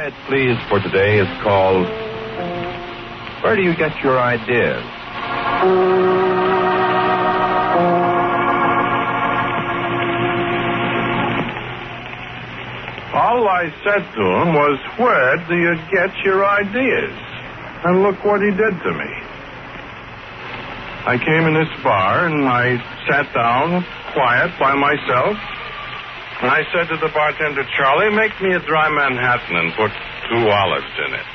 Tonight's Please for today is called Where Do You Get Your Ideas? All I said to him was, where do you get your ideas? And look what he did to me. I came in this bar and I sat down quiet by myself. And I said to the bartender, Charlie, make me a dry Manhattan and put 2 olives in it.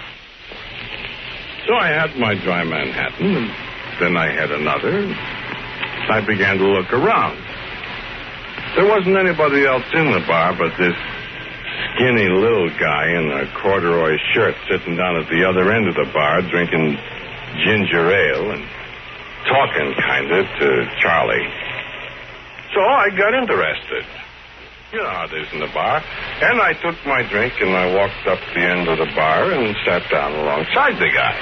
So I had my dry Manhattan, and then I had another. I began to look around. There wasn't anybody else in the bar but this skinny little guy in a corduroy shirt sitting down at the other end of the bar drinking ginger ale and talking kind of to Charlie. So I got interested. You know how it is in the bar. And I took my drink and I walked up the end of the bar and sat down alongside the guy.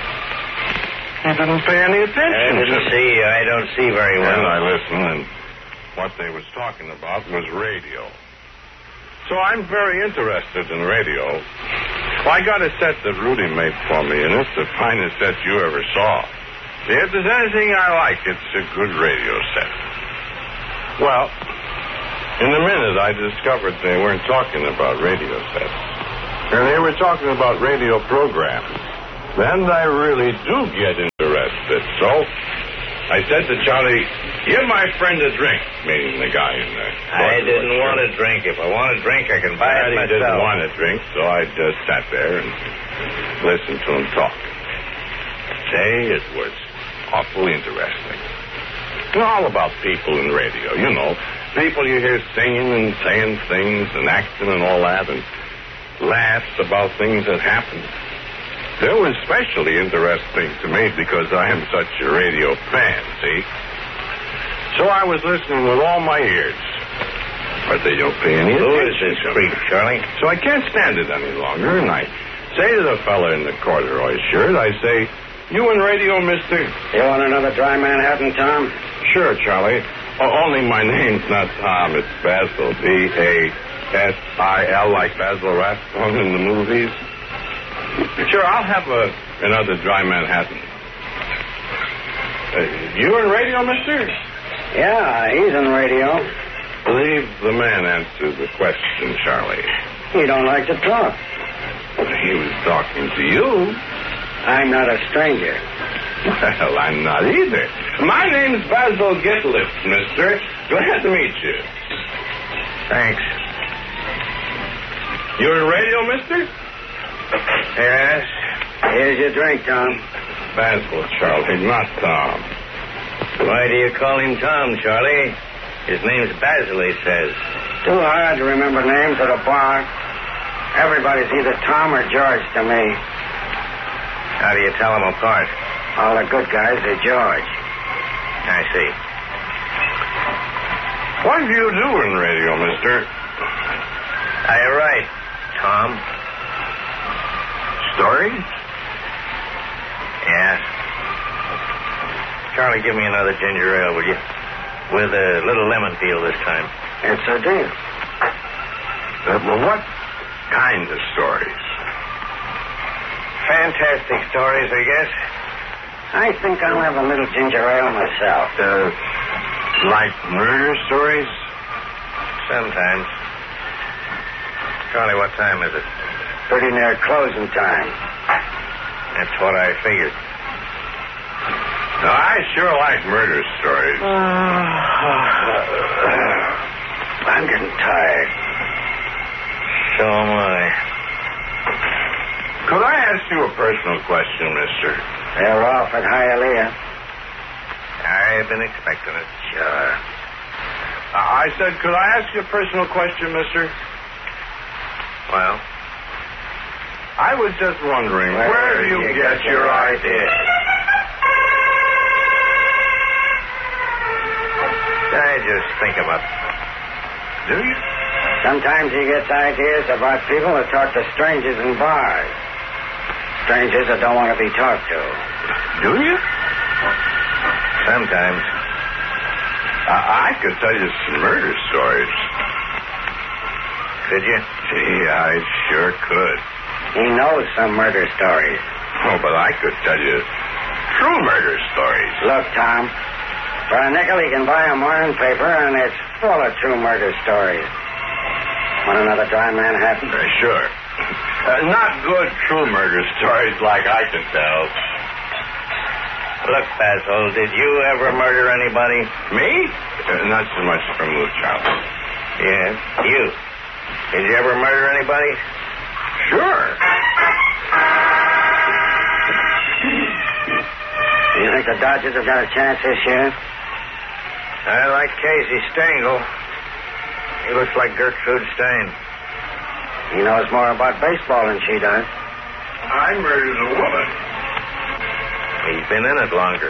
He didn't pay any attention. I don't see very well. And I listened, and what they was talking about was radio. So I'm very interested in radio. Well, I got a set that Rudy made for me, and it's the finest set you ever saw. If there's anything I like, it's a good radio set. Well, in a minute, I discovered they weren't talking about radio sets. And they were talking about radio programs. Then I really do get interested. So I said to Charlie, give my friend a drink, meaning the guy in there. I didn't want a drink. If I want a drink, I can buy it myself. He didn't want a drink, so I just sat there and listened to him talk. Say, it was awfully interesting. And all about people in radio, you know. People you hear singing and saying things and acting and all that, and laughs about things that happen. They were especially interesting to me because I am such a radio fan, see? So I was listening with all my ears. But they don't pay any attention. Who is this freak, Charlie? So I can't stand it any longer, and I say to the fella in the corduroy shirt, I say, you in radio, mister? You want another dry Manhattan, Tom? Sure, Charlie. Oh, only my name's not Tom, it's Basil. B-A-S-I-L, like Basil Rathbone in the movies. Sure, I'll have another dry Manhattan. You in radio, mister? Yeah, he's in radio. Leave the man answer the question, Charlie. He don't like to talk. He was talking to you. I'm not a stranger. Well, I'm not either. My name's Basil Gitlip, mister. Glad to meet you. Thanks. You're in radio, mister? Yes. Here's your drink, Tom. Basil, Charlie, not Tom. Why do you call him Tom, Charlie? His name's Basil, he says. Too hard to remember names at a bar. Everybody's either Tom or George to me. How do you tell them apart? All the good guys are George. I see. What do you do in radio, mister? I write, Tom. Stories? Yes. Charlie, give me another ginger ale, will you? With a little lemon peel this time. It's a deal. Well, what kind of stories? Fantastic stories, I guess. I think I'll have a little ginger ale myself. Like murder stories? Sometimes. Charlie, what time is it? Pretty near closing time. That's what I figured. No, I sure like murder stories. I'm getting tired. So am I. Could I ask you a personal question, mister? They're off at Hialeah. I've been expecting it. Sure. I said, could I ask you a personal question, mister? Well? I was just wondering, where do you get your ideas? I just think about it. Do you? Sometimes he gets ideas about people that talk to strangers in bars. Strangers that don't want to be talked to. Do you? Sometimes. I could tell you some murder stories. Could you? Gee, I sure could. He knows some murder stories. Oh, but I could tell you true murder stories. Look, Tom, for a nickel he can buy a morning paper, and it's full of true murder stories. Want another dry Manhattan? Sure. Not good true murder stories like I can tell. Look, Basil, did you ever murder anybody? Me? Not so much from Lou Charlie. Yes, you. Did you ever murder anybody? Sure. Do you think the Dodgers have got a chance this year? I like Casey Stengel. He looks like Gertrude Stein. He knows more about baseball than she does. I murdered a woman. He's been in it longer.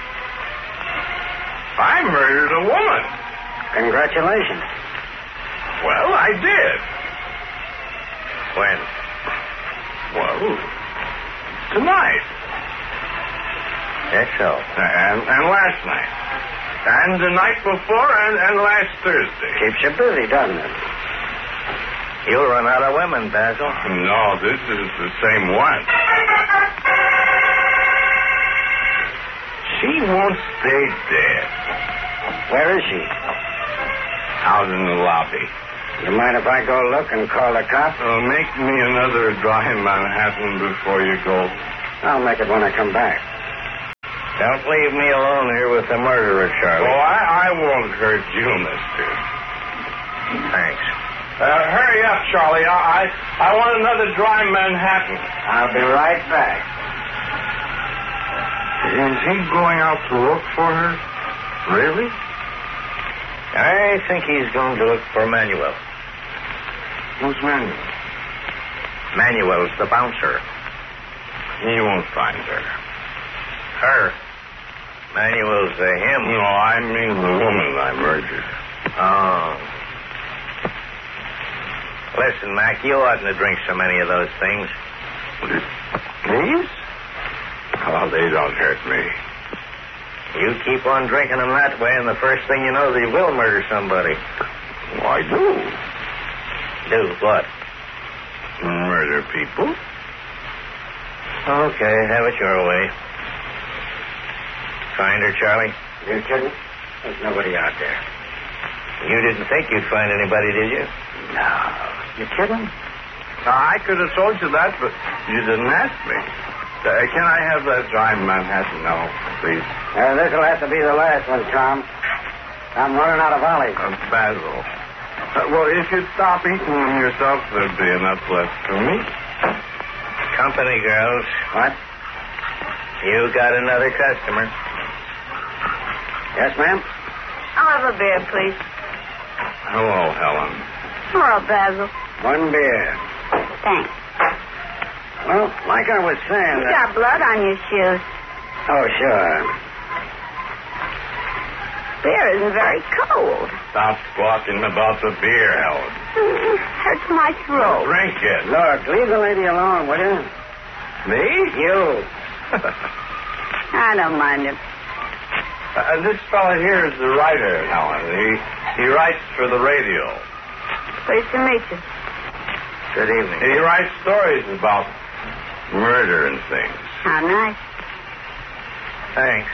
I murdered a woman. Congratulations. Well, I did. When? Well, tonight. That's so. And last night. And the night before and last Thursday. Keeps you busy, doesn't it? You'll run out of women, Basil. No, this is the same one. She won't stay dead. Where is she? Out in the lobby. You mind if I go look and call the cops? Make me another dry Manhattan before you go. I'll make it when I come back. Don't leave me alone here with the murderer, Charlie. Oh, I won't hurt you, mister. Thanks. Hurry up, Charlie. I want another dry Manhattan. I'll be right back. Is he going out to look for her? Really? I think he's going to look for Manuel. Who's Manuel? Manuel's the bouncer. He won't find her. Her? Manuel's him. No, I mean the woman I murdered. Oh. Listen, Mac, you oughtn't to drink so many of those things. These? Oh, they don't hurt me. You keep on drinking them that way, and the first thing you know, they will murder somebody. Why do? Do what? Murder people. Okay, have it your way. Find her, Charlie? You kidding? There's nobody out there. You didn't think you'd find anybody, did you? No. You kidding? I could have told you that, but you didn't ask me. Can I have that dry Manhattan now, please? This'll have to be the last one, Tom. I'm running out of olives. Basil. Well, if you'd stop eating them yourself, there'd be enough left for me. Company, girls. What? You got another customer. Yes, ma'am? I'll have a beer, please. Hello, Helen. Hello, Basil. One beer. Thanks. Well, like I was saying... You got blood on your shoes. Oh, sure. Beer isn't very cold. Stop squawking about the beer, Helen. Hurts my throat. Drink it. Look, leave the lady alone, will you? Me? You. I don't mind him. This fella here is the writer, Helen. He writes for the radio. Pleased to meet you. Good evening. He writes stories about murder and things. How nice. Thanks.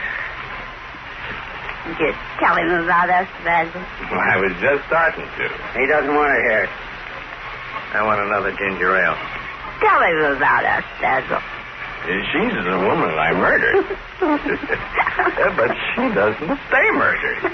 Just tell him about us, Basil. I was just starting to. He doesn't want to hear it. I want another ginger ale. Tell him about us, Basil. She's the woman I murdered. But she doesn't stay murdered.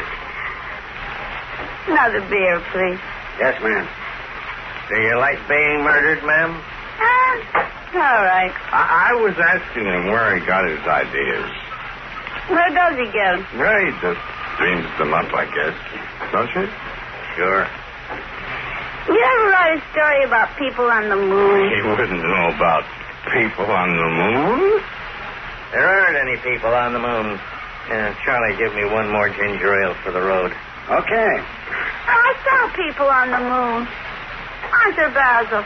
Another beer, please. Yes, ma'am. Do you like being murdered, ma'am? All right. I was asking him where he got his ideas. Where does he get them? Well, he just dreams them up, I guess. Don't you? Sure. You ever write a story about people on the moon? He wouldn't know about people on the moon. There aren't any people on the moon. Charlie, give me one more ginger ale for the road. Okay. I saw people on the moon. Aren't there, Basil?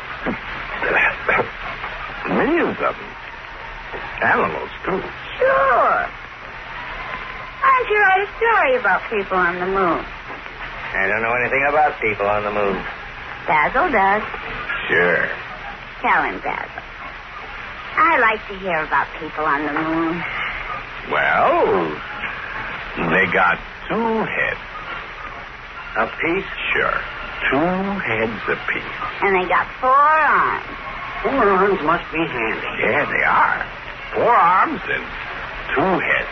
Millions of them. Animals, too. Sure. Why don't you write a story about people on the moon? I don't know anything about people on the moon. Basil does. Sure. tell him, Basil. I like to hear about people on the moon. Well, they got 2 heads. A piece? Sure. 2 heads apiece. And they got 4 arms. 4 arms must be handy. Yeah, they are. 4 arms and 2 heads.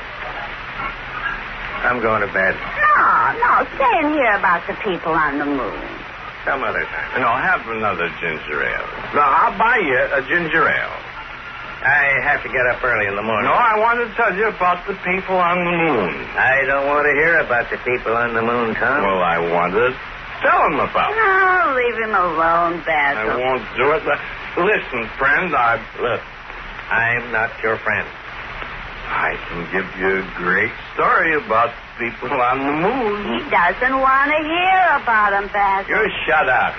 I'm going to bed. No, stay and hear about the people on the moon. Some other time. No, have another ginger ale. No, I'll buy you a ginger ale. I have to get up early in the morning. No, I want to tell you about the people on the moon. I don't want to hear about the people on the moon, Tom. Well, I want to tell them about it. No, leave him alone, Basil. I won't do it. Listen, friend, Look, I'm not your friend. I can give you a great story about people on the moon. He doesn't want to hear about them, Basil. You shut up.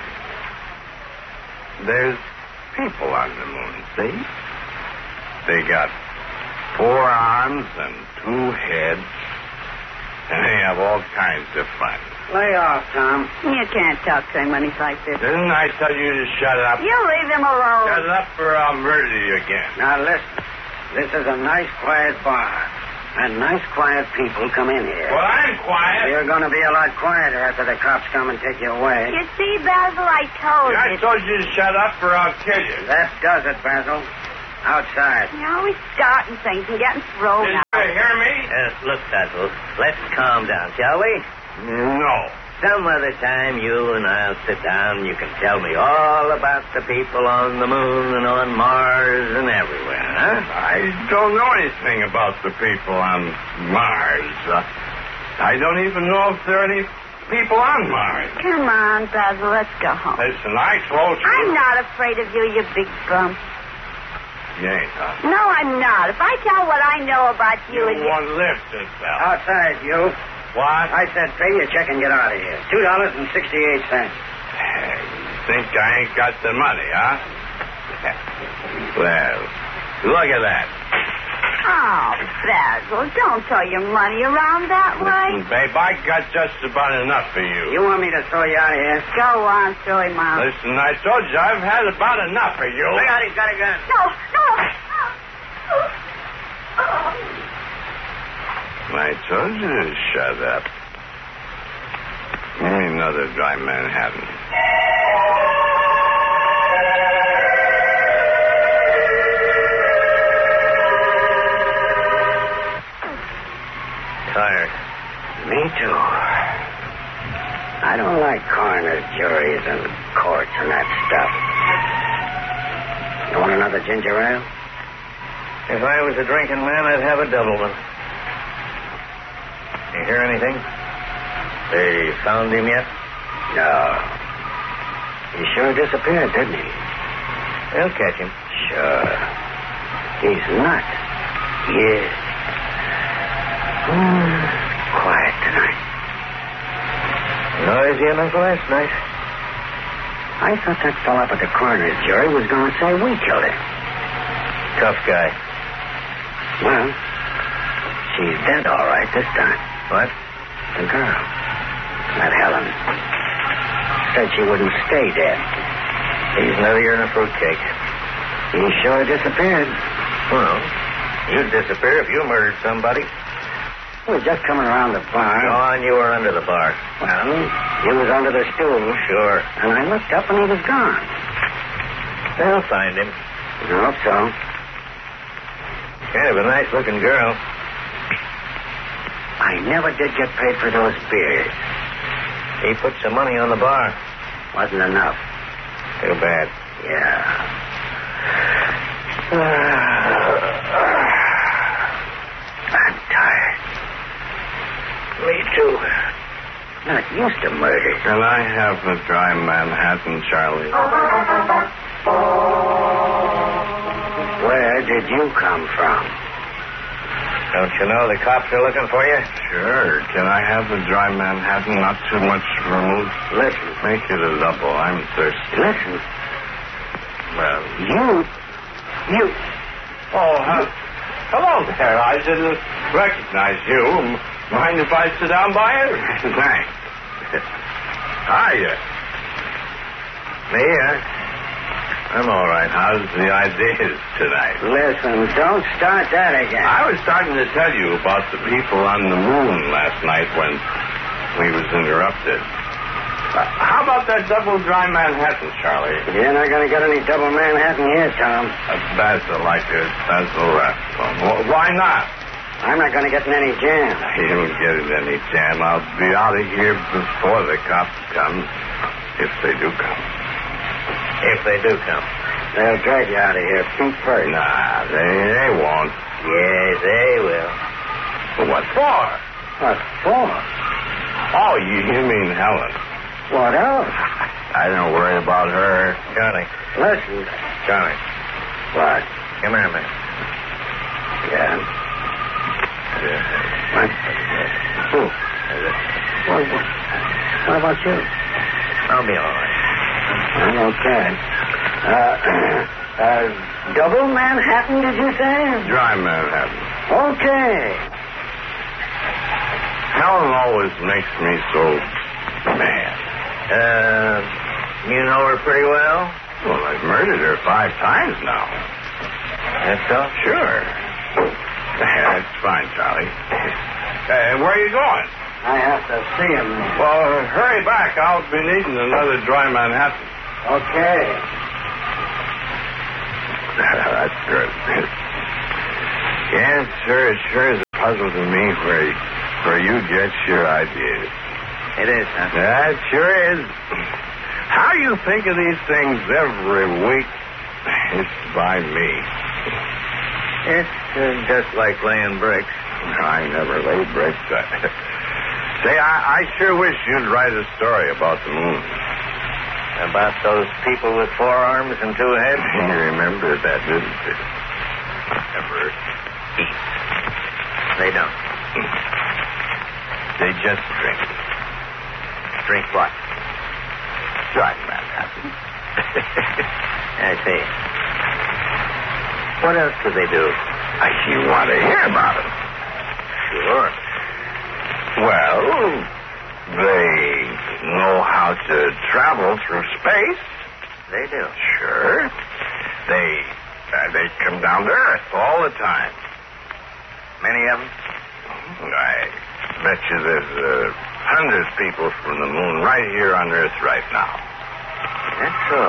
There's people on the moon, see? They got 4 arms and 2 heads, and they have all kinds of fun. Lay off, Tom. You can't talk to him when he's like this. Didn't I tell you to shut up? You leave him alone. Shut up or I'll murder you again. Now, listen. This is a nice, quiet bar. And nice, quiet people come in here. Well, I'm quiet. You're going to be a lot quieter after the cops come and take you away. You see, Basil, I told you. I told you to shut up or I'll kill you. That does it, Basil. Outside. You're always starting things and getting thrown Did out. you hear me? Look, Basil, let's calm down, shall we? No. Some other time you and I'll sit down and you can tell me all about the people on the moon and on Mars and everywhere, huh? I don't know anything about the people on Mars. I don't even know if there are any people on Mars. Come on, Basil, let's go home. Listen, I told you. I'm not afraid of you, you big bum. You ain't, huh? No, I'm not. If I tell what I know about you... You won't lift this, Bell. Outside, you. What? I said pay your check and get out of here. $2.68. Hey, think I ain't got the money, huh? Well, look at that. Oh, Basil, don't throw your money around that way. Listen, babe, I got just about enough for you. You want me to throw you out of here? Go on, throw him out. Listen, I told you I've had about enough of you. Look out, he's got a gun. No. I told you to shut up. Give me another dry Manhattan. Tired. Me too. I don't like coroners, juries, and courts and that stuff. You want another ginger ale? If I was a drinking man, I'd have a double one. You hear anything? They found him yet? No. He sure disappeared, didn't he? They'll catch him. Sure. He's nuts. Yes. Quiet tonight. Noisy enough last night. I thought that fellow up at the coroner's jury was going to say we killed him. Tough guy. Well, she's dead all right this time. What? The girl. That Helen. Said she wouldn't stay dead. He's nuttier than a fruitcake. He sure disappeared. Well, you'd disappear if you murdered somebody. He was just coming around the bar. John, you were under the bar. Well, he was under the stool. Sure. And I looked up and he was gone. They'll find him. I hope so. Kind of a nice-looking girl. I never did get paid for those beers. He put some money on the bar. Wasn't enough. Too bad. Yeah. I'm tired. Me too. Not used to murder. Can I have a dry Manhattan, Charlie? Where did you come from? Don't you know the cops are looking for you? Sure. Can I have a dry Manhattan, not too much vermouth? Listen. Make it a double. I'm thirsty. Listen. Well, You. Oh, hello there. I didn't recognize you. Mind if I sit down by you? Thanks. Hiya. Me, huh? I'm all right. How's the ideas tonight? Listen, don't start that again. I was starting to tell you about the people on the moon last night when we was interrupted. How about that double dry Manhattan, Charlie? You're not going to get any double Manhattan here, Tom. Basil, like a Basil Rathbone. Why not? I'm not going to get in any jam. You don't get in any jam. I'll be out of here before the cops come, if they do come. If they do come. They'll drag you out of here feet first. Nah, they won't. Yes, they will. What for? What for? Oh, you mean Helen. What else? I don't worry about her. Charlie. Listen. Charlie. What? Come here, man. Yeah. What? Who? What about you? I'll be all right. I'm okay. Double Manhattan, did you say? Dry Manhattan. Okay. Helen always makes me so mad. You know her pretty well? Well, I've murdered her 5 times now. That's so? Sure. That's fine, Charlie. Where are you going? I have to see him. Well, hurry back. I'll be needing another dry Manhattan. Okay. That's good. Yes, sir. It sure is a puzzle to me where you get your ideas. It is, huh? That sure is. How you think of these things every week, it's by me. It's just like laying bricks. I never lay bricks. Say, I sure wish you'd write a story about the moon. About those people with 4 arms and 2 heads? You remember that, didn't you? Never eat. They don't. They just drink. Drink what? Dry Manhattan. I see. What else do they do? You want to hear about it? Sure. Well, they know how to travel through space. They do. Sure. They come down to Earth all the time. Many of them? I bet you there's 100 people from the moon right here on Earth right now. That's so.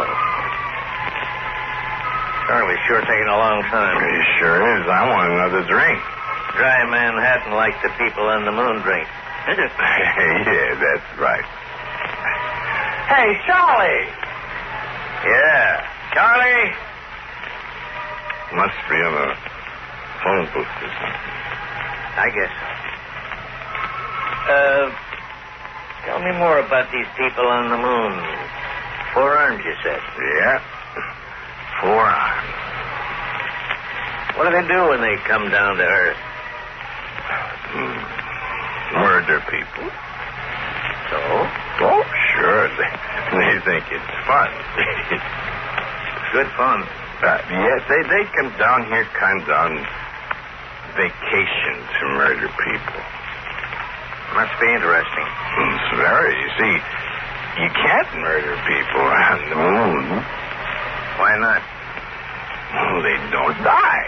Charlie's sure taking a long time. He sure is. I want another drink. Dry Manhattan like the people on the moon drink. Yeah, that's right. Hey, Charlie! Yeah. Charlie? Must be in a phone booth or something. I guess so. Tell me more about these people on the moon. 4 arms, you said. Yeah. 4 arms. What do they do when they come down to Earth? Murder people. So? Oh, sure. They think it's fun. Good fun. Yes, they come down here kind of on vacation to murder people. Must be interesting. It's very. You see, you can't murder people on the moon. Why not? Well, they don't die.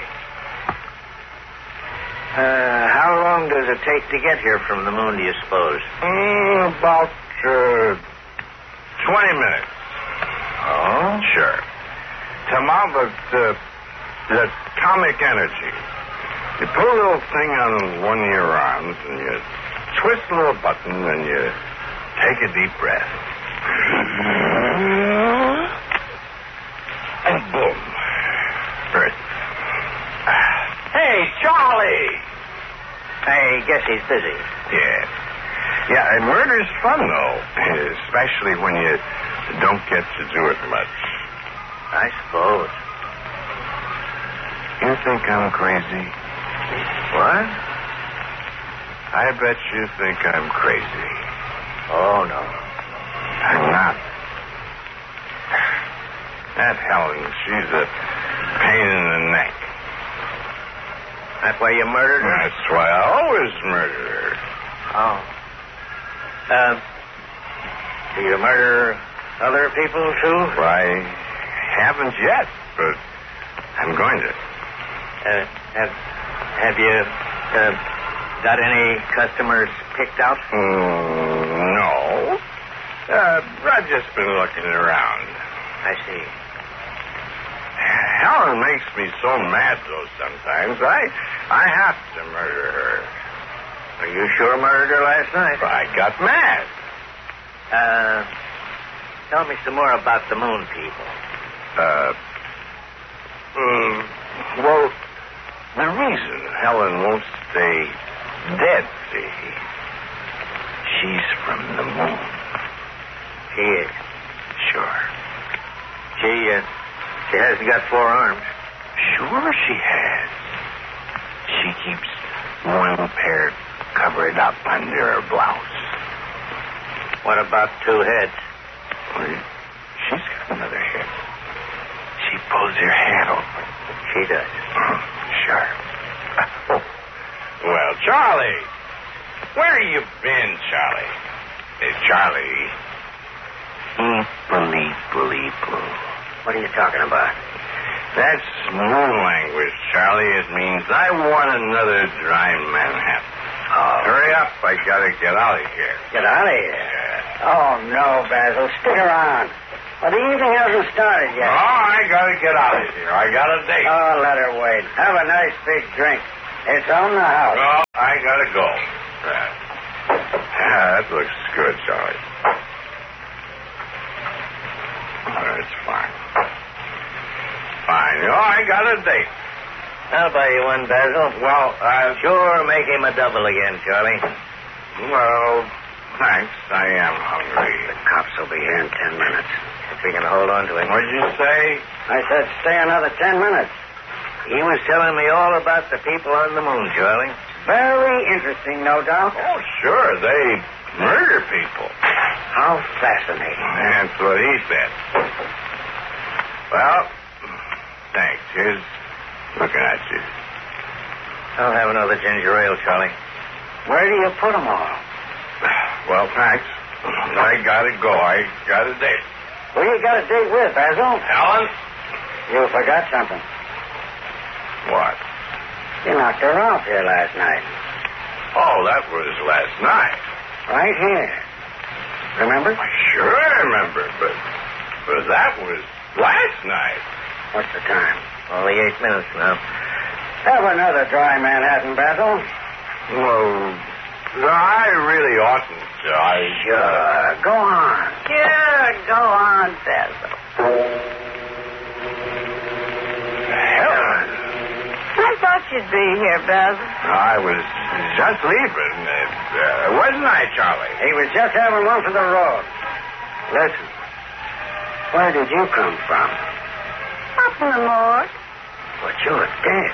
How long does it take to get here from the moon, do you suppose? About 20 minutes. Oh? Sure. To mount the atomic energy. You put a little thing on one of your arms and you twist a little button and you take a deep breath. And boom. Earth. Hey, Charlie! I guess he's busy. Yeah, and murder's fun, though. Especially when you don't get to do it much. I suppose. You think I'm crazy? What? I bet you think I'm crazy. Oh, no. I'm not. That Helen, she's a pain in the neck. That's why you murdered her? That's why I always murder her. Oh. Do you murder other people, too? Why, haven't yet, but I'm going to. Have you got any customers picked out? No. I've just been looking around. I see. Helen makes me so mad, though, sometimes. I have to murder her. Well, you sure murdered her last night. I got mad. Tell me some more about the Moon people. Well, the reason Helen won't stay dead, see, she's from the moon. She is. Sure. She hasn't got 4 arms. Sure she has. She keeps one pair covered up under her blouse. What about 2 heads? Well, she's got another head. She pulls her head open. She does. Sure. Well, Charlie. Where you been, Charlie? Hey, Charlie. Bleep-bleep-bleep-blue. What are you talking about? That's moon language, Charlie. It means I want another dry Manhattan. Oh. Hurry up. I gotta get out of here. Get out of here? Yeah. Oh, no, Basil. Stick around. Well, the evening hasn't started yet. Oh, I gotta get out of here. I got a date. Oh, let her wait. Have a nice big drink. It's on the house. No, I gotta go. That looks good, Charlie. That's fine. Fine. Oh, I got a date. I'll buy you one, Basil. Well, Sure, make him a double again, Charlie. Well, thanks. I am hungry. The cops will be here in 10 minutes. If we can hold on to him. What'd you say? I said stay another 10 minutes. He was telling me all about the people on the moon, Charlie. Very interesting, no doubt. Oh, sure. They murder people. How fascinating. That's what he said. Well, thanks. Here's looking at you. I'll have another ginger ale, Charlie. Where do you put them all? Well, thanks. I gotta go. I got a date. Who you got a date with, Basil? Helen? You forgot something. What? You knocked her off here last night. Oh, that was last night. Right here. Remember? Sure I remember, but that was last night. What's the time? Only 8 minutes now. Have another dry Manhattan, Basil. Well, I really oughtn't to. Sure. Go on. Sure, go on, Basil. Helen. I thought you'd be here, Basil. I was just leaving. Wasn't I, Charlie? He was just having one for the road. Listen. Where did you come from? Up in the morgue. But you're dead.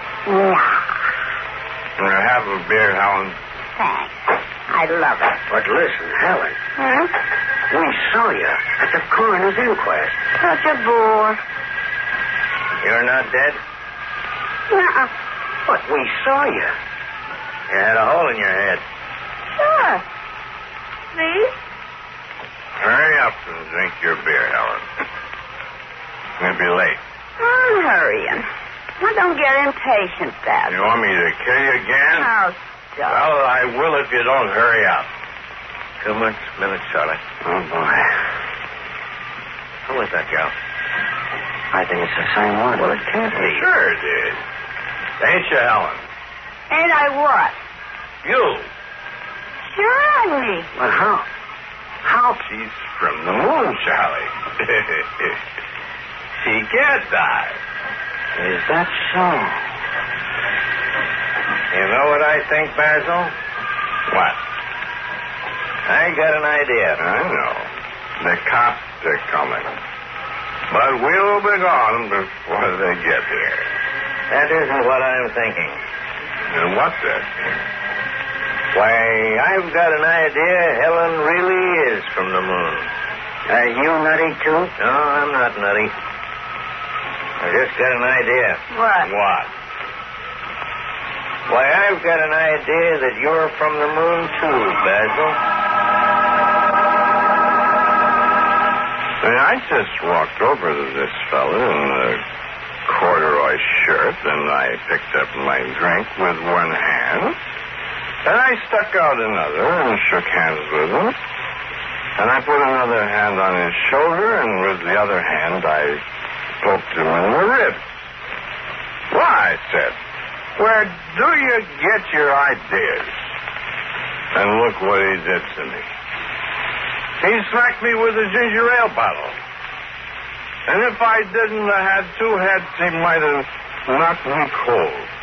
Yeah. Have a beer, Helen. Thanks. I love it. But listen, Helen. Huh? We saw you at the coroner's inquest. Such a bore. You're not dead? Nuh-uh. But we saw you. You had a hole in your head. Sure. See? Hurry up and drink your beer, Helen. You'll be late. I'm hurrying. Now, don't get impatient, Basil. You want me to kill you again? Oh, stop. Well, I will if you don't hurry up. 2 minutes, Charlie. Oh, boy. Who was that, Joe? I think it's the same one. Well, it can't be. Sure it is. Ain't you, Helen? Ain't I what? You. Sure I'm me. But how? She's from the moon, Charlie. She can't die. Is that so? You know what I think, Basil? What? I got an idea. I know. The cops are coming. But we'll be gone before they get here. That isn't what I'm thinking. And what's that? Why, I've got an idea Helen really is from the moon. Are you nutty, too? No, I'm not nutty. I just got an idea. What? What? Why, I've got an idea that you're from the moon, too, Basil. I just walked over to this fella in a corduroy shirt, and I picked up my drink with one hand, and I stuck out another and shook hands with him, and I put another hand on his shoulder, and with the other hand I poked him in the rib. Why, I said, where do you get your ideas? And look what he did to me. He smacked me with a ginger ale bottle. And if I didn't have had two heads, he might have knocked me cold.